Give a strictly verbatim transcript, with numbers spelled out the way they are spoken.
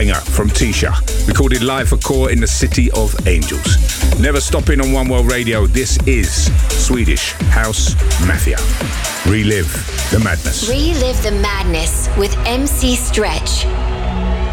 banger from Tisha, recorded live for Core in the City of Angels. Never stopping on One World Radio, this is Swedish House Mafia. Relive the madness. Relive the madness with M C Stretch.